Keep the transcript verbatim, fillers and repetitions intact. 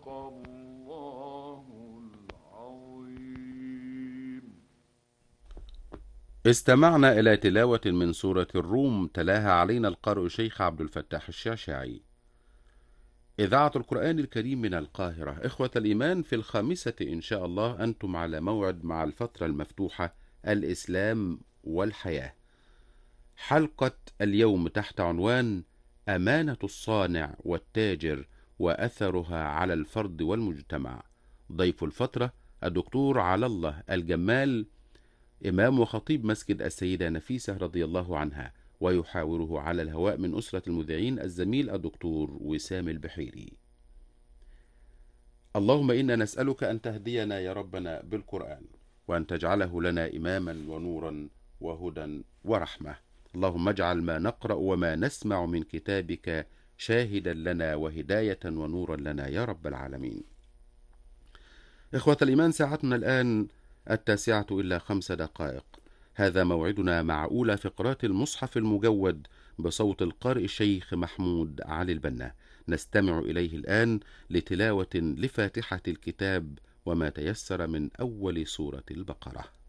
صدق الله العظيم. استمعنا إلى تلاوة من سورة الروم تلاها علينا القارئ الشيخ عبد الفتاح الشعشاعي. إذاعة القرآن الكريم من القاهرة. إخوة الإيمان، في الخامسة إن شاء الله أنتم على موعد مع الفترة المفتوحة الإسلام والحياة. حلقة اليوم تحت عنوان أمانة الصانع والتاجر وأثرها على الفرد والمجتمع. ضيف الفترة الدكتور على الله الجمال، إمام وخطيب مسجد السيدة نفيسة رضي الله عنها، ويحاوره على الهواء من أسرة المذيعين الزميل الدكتور وسام البحيري. اللهم إنا نسألك أن تهدينا يا ربنا بالقرآن، وأن تجعله لنا إماما ونورا وهدى ورحمة. اللهم اجعل ما نقرأ وما نسمع من كتابك شاهدا لنا وهداية ونورا لنا يا رب العالمين. إخوة الإيمان، ساعتنا الآن التاسعة إلا خمس دقائق. هذا موعدنا مع أولى فقرات المصحف المجود بصوت القارئ الشيخ محمود علي البنا. نستمع إليه الآن لتلاوة لفاتحة الكتاب وما تيسر من أول سورة البقرة.